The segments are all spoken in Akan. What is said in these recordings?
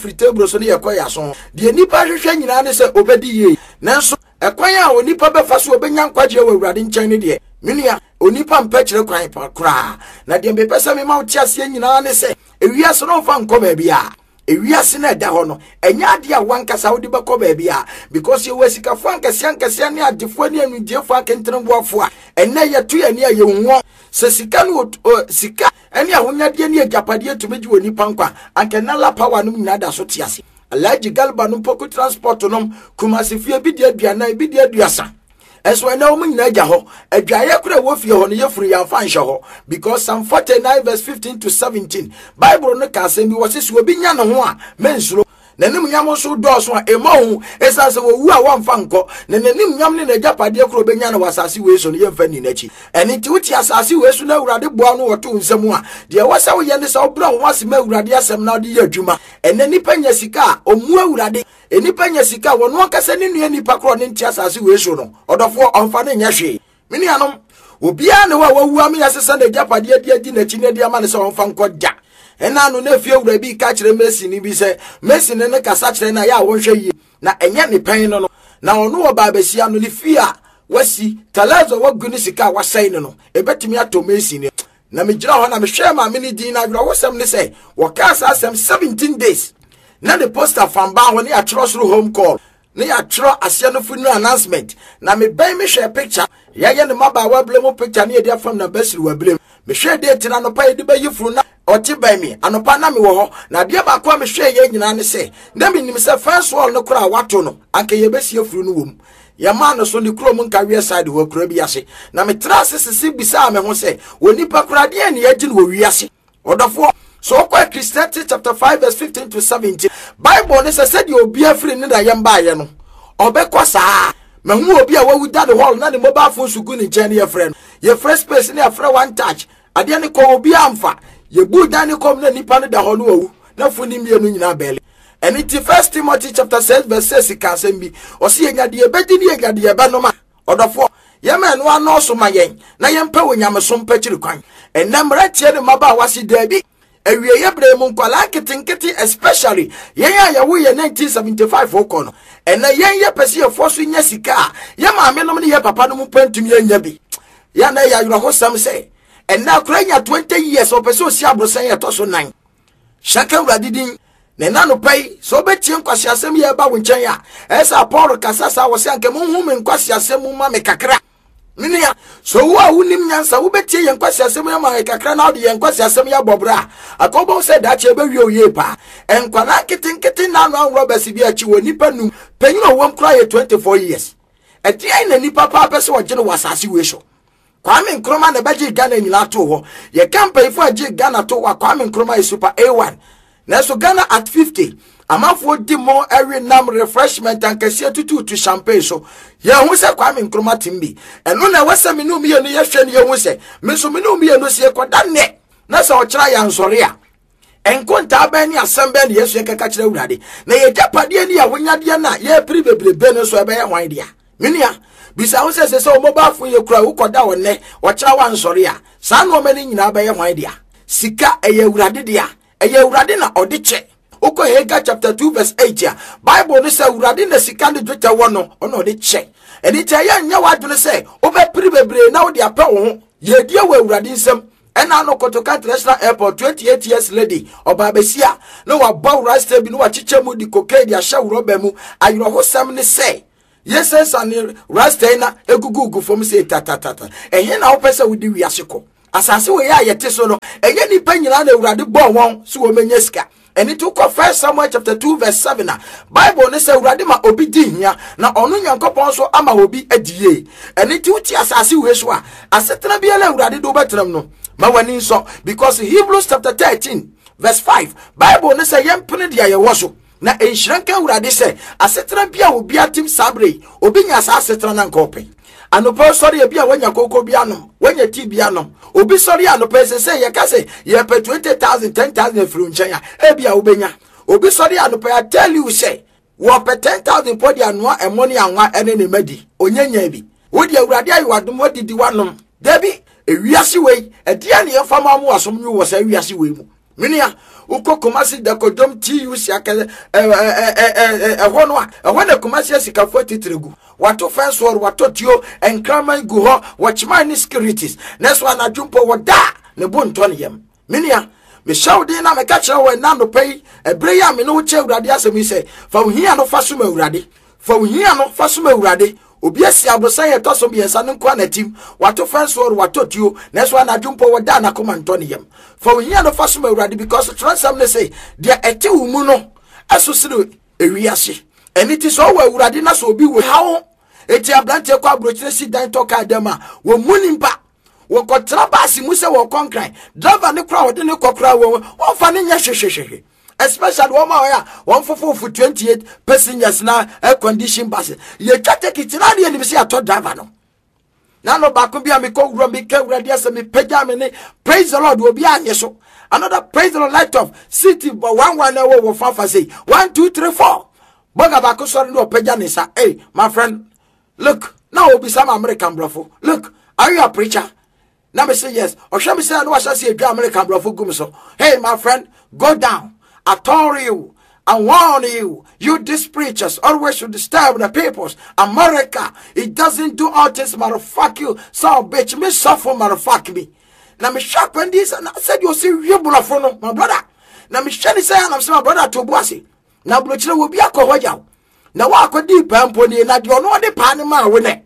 table so ne yakoya so de nipa hwehwe nyina ne se obedi ye nanso ekwan a onipa befa so obenya nkwaje wa awurade nkyɛn ne de menua onipa mpɛkyere kwan pa kra na de mbepesa me ma wo tiase nyina ne se ewiase no fa nkɔ ba bia ewiase na da ho no enya ade a wankasa wo de bekɔ ba bia because ye wasika fo ankase ne adefo ne anudiefo akentenboafo a enne ye to ye ne ye nwo se sika no sika ene ahonyade ne agapade tumegi onipa nkwa ankenala power no nyina da so tiase alaji galba no poku transport no kumase fie bi de aduana bi de aduasa eso na wo nyina agya ho adwaye kura wo fie ho no yefuru yamfa nhye ho because Psalm 49 verse 15 to 17 Bible no ka asem bi wo sese obi nya ne ho a mensuro nanim nyam so do so a ema hu esase wo wu a wamfa nko na nanim nyam ne agapade kura obenya na wasase we so no yemfa ni nachi eni ti wuti asase we so na awurade boa no woto nsam a de wasa wo ye ne sa obra ho asem awurade asem na de ye adwuma ene nipa nya sika omu awurade enipa nya sika wono akasa ne nua nipa kro ne ntia asase we so no odofo onfa ne nya hwe mini anom obia ne wa wawu am yasesa na agapade adi na chi ne de ama ne sa onfa nko da ena no na fie wura bi ka kire Messi ni bi se Messi ne kasa kire na ya wonhwe yi na enya ne pan no na ono wo ba besia no ne fie a wasi talazo waguni sika wasai no ebetimi ato Messi ne na me gira ho na me hwe ma me ni din na wura wosam ne se wo ka sa asem 17 days na the poster from ba ho ne atro soro home call ne atro asia no funeral announcement na me ban me hwe picture ya ye ne maba wa blem picture ne dia fam na basiri wa blem me hwe date na no pa ye de ba yifuru na oti by me anopa na me wo ho na de ba kwa me hwe ye nyina ne se na me nim se first wall no kura wato no anka ye besi afuru no wom ya ma no so ni kuro mu nka we side wo kura bi ase na me tra sisi bisa me ho se woni pa kura de ne ye gine wo wi ase odofo so kwa Christianity chapter 5 verse 15 to 17 Bible ne said you obi afri ne da yemba ye no obekọ saa mahu obi a wawu da the hall na the mobile phone sugu ni nche ne ye friend ye first space ne afra one touch ade ne ko obi amfa ye bu da ne kom na nipa ne da ho no wawu na funi mienu nyina bele and it First Timothy chapter 6 verse 6 ka asem bi o se ye nyade ye bedi ne ye nyade ye benoma odofo ye men no anoso ma yen na ye mpa wonyame so mpa kiri kwan enamra tie ne maba wasi dabi ewie yebre mu nkwala kitinkiti especially yen ya wo ye 1975 okono ena yen ye pese ye fosu nya sika ye maame no ne ye papa no mu pantumi anya bi ya na ya yuro hosam se ena kuranya 20 years o pese osi abrosan ye to so 9 shaka uradidin na nanu pai so betie nkwasi asem ye ba wo nchen ya esa Paul kasasa wo se anke mu hu me nkwasi asem mu ma me kakra minia so wa unim nyansa wo betie ye nkwasi asem ya ma kakra na odi ye nkwasi asem ya bobra akobo se da che be wi oye pa enkwana kitinkiti na no anwo basi bi achi woni panu penyo wo mkra ye 24 years eti ai na nipa pa pese wo gene wasase we so Kwame Nkrumah na baji Ghana nyina to ho ye campaign for aji Ghana to wa Kwame Nkrumah is super A1 na so Ghana at 50 amafo di mo every nam refreshment and kese tutu to champagne so ye hu se Kwame Nkrumah timbi eno na wasa me no me no ye hwe ne ye hu se me so me no me no se koda ne na se o kira ya nsore a enkonta ba ni asem ba ne Yesu ye kaka kira urade na ye japade ni ya wonyade na ye pribebrebe no so e ba ye hwan dia minia bisa hu se se o mobile phone ye kura wo koda wo ne o kira wa nsore a sa no mani nyina ba ye hwan dia sika eye urade dia eye urade na odiche Oko Haggai chapter 2 verse 8 ya Bible no say urade na sika ne dweta wo no ono de che eni che ya nya wadwene say obe pribebre na wo de apa wo ho ye die wo urade nsem ena no Kotoka International Airport 28 years lady oba besia no wa baw rasta bi no wa chiche mu di cocaine dia sha roba mu ayro hosam ne say yes and rasta na egugugu fom say tatatata ehe na wo pese wo di wiase ko asase we ya yete so no enye ni panyina na urade bo won so wo menya sika eni to ko First Samuel chapter 2 verse 7 na Bible ne say urade ma obi di hia na onu Nyankopon so ama obi adie eni ti uti asase we so a asetena bia la urade do betram no ma wani so because Hebrews chapter 13 verse 5 Bible ne say yempene dia ye wo so na enhyiranka urade say asetena bia obi atim sabre obi nya asetena na nkopen anopo sorry bia wanya koko bia no wanya ti bia no obi sorry anopo se ye ka se ye pe 20,000 10,000 fru nchen ya e bia obenya obi sorry anopo I tell you say wo pe 10,000 podi anoa emoni anwa ene ne madi onyanya bi wodi awurade ayi wadom wodi di wanom dabi ewiase wei e dia ne yefama mu asom nyu wo sa ewiase wei mu Minia uko Kumasi da kodom TUC aka hono a ehwo na Kumasi asika 43 wato fence war wato tio enkraman gu ho watchman ni securities next one adwumpo woda ne bonto ne yam minia me shawde na me ka kire wo na no pay ebre ya me no wo che awurade asemi se fa ohia no fa so ma awurade fa ohia no fa so ma awurade obi asi abosan ye to so bi ensa ne kwa na tim wato fence war wato tio next one adwumpo woda na komanto ne yam fa ohia no fa so ma awurade because transam ne say dia ete wo mu no aso sire ewiase eniti so wo awurade na so obi wo hawo eti ablante kwa brochire si dan to ka dem a wo munimpa wo kotra basi mu se wo konkran driver ne kra wo de ne kokra wo fa ne nya hwehwehwe especially wo ma ya won fofo 28 passengers na air condition bus ye twate kitina ne ni se ato driver no na no ba ko bia me ko wura me ka wura dia se me pagya me ne praise the Lord obi anye so another praise the Lord light of city but one na wo fa say 1 2 3 4 boga ba ko so no pagya ne sa hey my friend look now will be some American brofo look are you a preacher now me say yes or shall me say no shall see a American brofo gum so hey my friend go down I told you I warn you these preachers always should disturb the peoples America it doesn't do all this motherfuck you so bitch me suffer motherfuck me now me shock when this and I said you see you brofo no my brother now me shall say I'm my brother to bossy now brochire will be a kowaja na wa akodi pampo ni na de ono de pa ne ma wone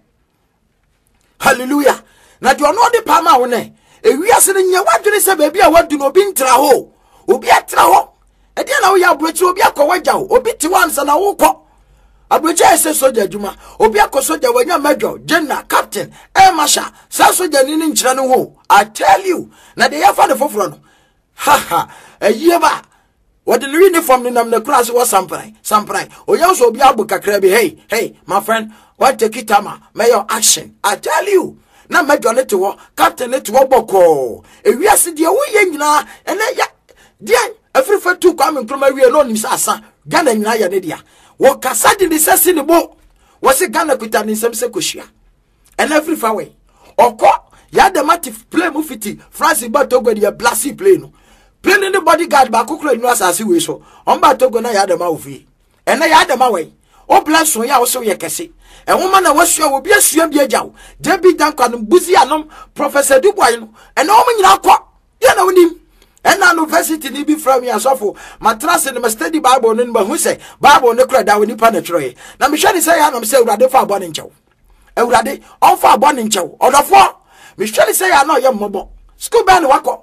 hallelujah na de ono de pa ma wone ewiase ne nya wadwene se ba bia wadu no obi ntra ho obi atra ho e de na wo ya brochi obi akọwaja ho obi ti wansa na wo kọ abrochi ese soja adwuma obi akosoja wanya major general captain masha sa soja ni nkyira no ho I tell you na de ya fa de foforo no ha ha eyeba what the uniform ni nam na class was samprai oya so obi abu kakra bi hey my friend what take it ama mayor action I tell you na major let wo captain let wo boko ewiase de wo ye nyina ene ya dia afrifa tu kwa menkroma wie no nim sasa Ghana nyina ya ne dia wo kasa di ni sesi ni bo wo se Ghana kuta ni nsem se kohia ene afrifa we okọ ya de matif play mu fiti France ba Togo de blasi play no plane the bodyguard ba kokro enu asase we so on ba Togo na ya de ma ofi ene ya de ma we o plan so ya wo so ye kese ehoma na wasua obi asua bi agyaw David Danko no buzi anom Professor Dubois no ene o nyina kọ ya na wonim ena university ni bi from ya sofo matrase ne study Bible no ba hu se Bible ne kra da woni pa na troye na me hwe ni say ya no se urade fa abọ ne nchew urade on fa abọ ne nchew odofo me hwe ni say ya no ye mmobo school ban wakọ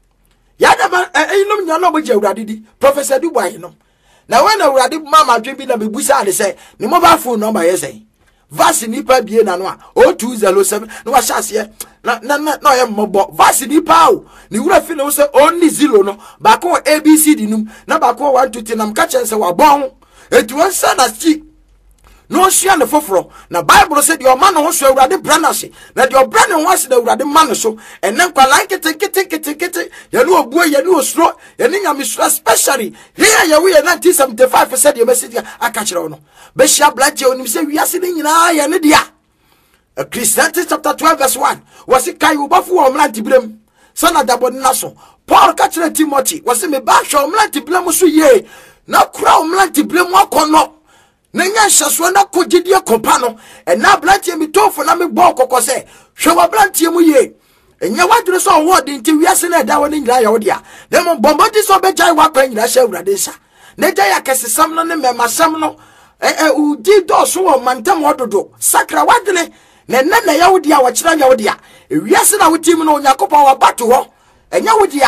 ya da ma eyinom nya no bo je urade di Professor Dubois no na when urade mama dwe bi na me busa ade say ni mobile phone number ye say vasi nipa bie na no a 0207 no wa hyase na ye mmobo vasi nipa o ni wura fi no say only 0 no ba ko ABCD num na ba ko 1 2 3 nam ka chen say wa bon etu won sa na chi no sua ne foforo na Bible say the man no so urade branase na the brand no was the urade man so enen kwa like kete ye no obuo ye no osro ye ni nyame so especially here ye we 1975 said the message aka kire no be sha blaje onim say wiase ni nyina ye ne dia Ecclesiastes chapter 12 verse 1 was it kai ubafo o mlanti blem sana dabo na so Paul ka kire Timothy was me ba hwe o mlanti blem so ye na kura o mlanti blem akono nenya hyaso na kogidie kompa no na blantie mi tofo na me bo kokose hwe wa blantie mu ye enya wadure so wo de nti wiase na da woni nyira ya wo dia na mo bombodi so be jai wa kwa nyira hye urade nsa na jai akesesam no ne memasam no udi do so wo mantam ododo sakra wadene na ya wo dia wo kira ya wo dia wiase na wo tim no Yakobon wa bato ho enya wo dia